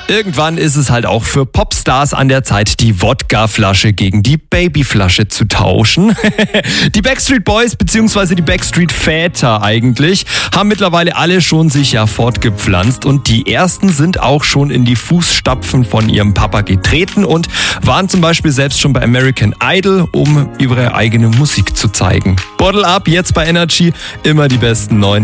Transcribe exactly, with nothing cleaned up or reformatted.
Irgendwann ist es halt auch für Popstars an der Zeit, die Wodkaflasche gegen die Babyflasche zu tauschen. Die Backstreet Boys bzw. die Backstreet Väter eigentlich haben mittlerweile alle schon sich ja fortgepflanzt und die ersten sind auch schon in die Fußstapfen von ihrem Papa getreten und waren zum Beispiel selbst schon bei American Idol, um ihre eigene Musik zu zeigen. Bottle Up jetzt bei Energy, immer die besten neuen